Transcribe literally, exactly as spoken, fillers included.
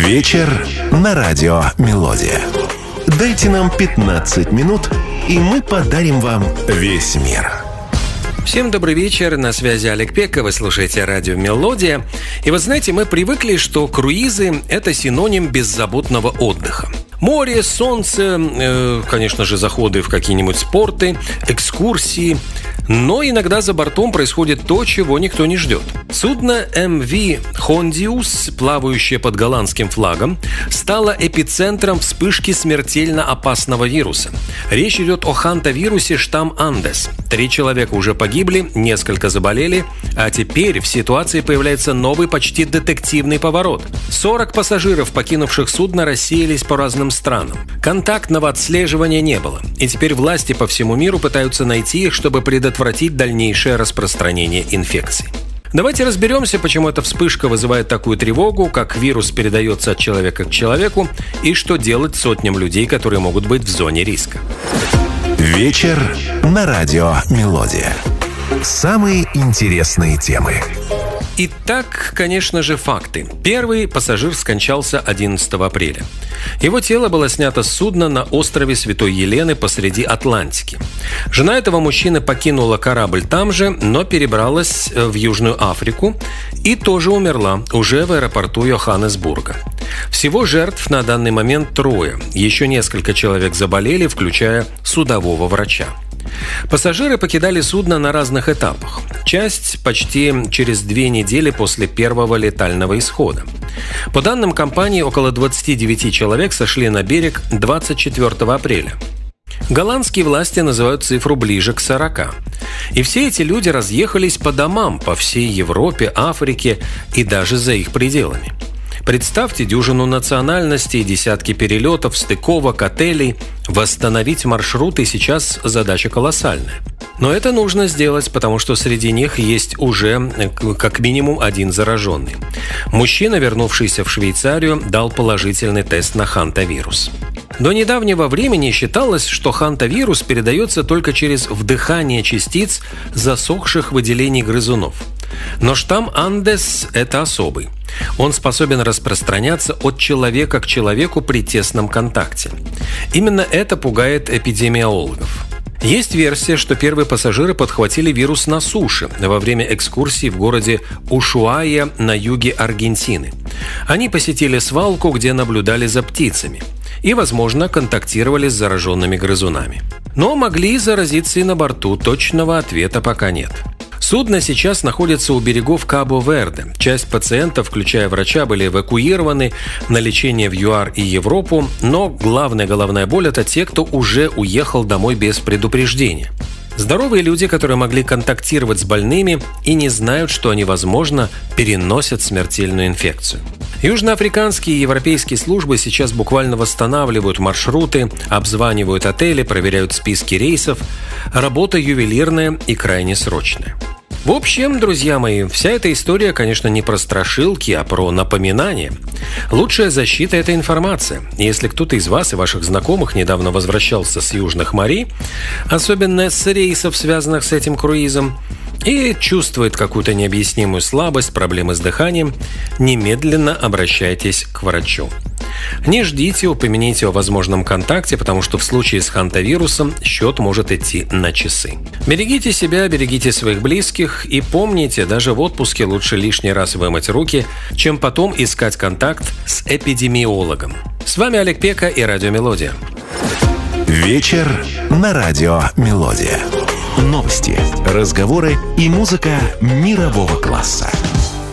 Вечер на радио «Мелодия». Дайте нам пятнадцать минут, и мы подарим вам весь мир. Всем добрый вечер, на связи Олег Пека, вы слушаете радио «Мелодия». И вот знаете, мы привыкли, что круизы – это синоним беззаботного отдыха. Море, солнце, э, конечно же, заходы в какие-нибудь спорты, экскурсии. Но иногда за бортом происходит то, чего никто не ждет. Судно эм ви «Хондиус», плавающее под голландским флагом, стало эпицентром вспышки смертельно опасного вируса. Речь идет о хантавирусе штамм Андес. Три человека уже погибли, несколько заболели, а теперь в ситуации появляется новый почти детективный поворот. сорок пассажиров, покинувших судно, рассеялись по разным странам. Контактного отслеживания не было, и теперь власти по всему миру пытаются найти их, чтобы предотвратить дальнейшее распространение инфекции. Давайте разберемся, почему эта вспышка вызывает такую тревогу, как вирус передается от человека к человеку, и что делать сотням людей, которые могут быть в зоне риска. Вечер на радио «Мелодия». Самые интересные темы. Итак, конечно же, факты. Первый пассажир скончался одиннадцатого апреля. Его тело было снято с судна на острове Святой Елены посреди Атлантики. Жена этого мужчины покинула корабль там же, но перебралась в Южную Африку и тоже умерла уже в аэропорту Йоханнесбурга. Всего жертв на данный момент трое. Еще несколько человек заболели, включая судового врача. Пассажиры покидали судно на разных этапах. Часть почти через две недели после первого летального исхода. По данным компании, около двадцать девять человек сошли на берег двадцать четвёртого апреля. Голландские власти называют цифру ближе к сорока. И все эти люди разъехались по домам по всей Европе, Африке и даже за их пределами. Представьте дюжину национальностей, десятки перелетов, стыковок, отелей. Восстановить маршруты сейчас задача колоссальная. Но это нужно сделать, потому что среди них есть уже как минимум один зараженный. Мужчина, вернувшийся в Швейцарию, дал положительный тест на хантавирус. До недавнего времени считалось, что хантавирус передается только через вдыхание частиц засохших выделений грызунов. Но штамм Андес – это особый. Он способен распространяться от человека к человеку при тесном контакте. Именно это пугает эпидемиологов. Есть версия, что первые пассажиры подхватили вирус на суше во время экскурсии в городе Ушуайя на юге Аргентины. Они посетили свалку, где наблюдали за птицами, и, возможно, контактировали с зараженными грызунами. Но могли заразиться и на борту, точного ответа пока нет. Судно сейчас находится у берегов Кабо-Верде. Часть пациентов, включая врача, были эвакуированы на лечение в ЮАР и Европу, но главная головная боль – это те, кто уже уехал домой без предупреждения. Здоровые люди, которые могли контактировать с больными и не знают, что они, возможно, переносят смертельную инфекцию. Южноафриканские и европейские службы сейчас буквально восстанавливают маршруты, обзванивают отели, проверяют списки рейсов. Работа ювелирная и крайне срочная. В общем, друзья мои, вся эта история, конечно, не про страшилки, а про напоминание. Лучшая защита – это информация. Если кто-то из вас и ваших знакомых недавно возвращался с южных морей, особенно с рейсов, связанных с этим круизом, и чувствует какую-то необъяснимую слабость, проблемы с дыханием, немедленно обращайтесь к врачу. Не ждите, упомяните о возможном контакте, потому что в случае с хантавирусом счет может идти на часы. Берегите себя, берегите своих близких и помните, даже в отпуске лучше лишний раз вымыть руки, чем потом искать контакт с эпидемиологом. С вами Олег Пека и радио «Мелодия». Вечер на радио «Мелодия». Новости, разговоры и музыка мирового класса.